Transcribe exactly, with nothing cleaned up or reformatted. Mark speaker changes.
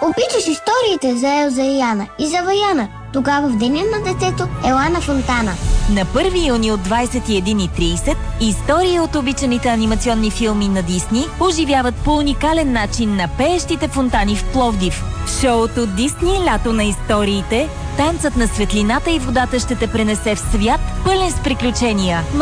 Speaker 1: обичаш историите за Елза и Яна и за Ваяна, тогава в Деня на детето ела на Фонтана.
Speaker 2: На първи юни от двадесет и една и тридесет истории от обичаните анимационни филми на Дисни оживяват по уникален начин на пеещите фонтани в Пловдив. В шоуто Дисни лято на историите, танцът на светлината и водата ще те пренесе в свят, пълен с приключения.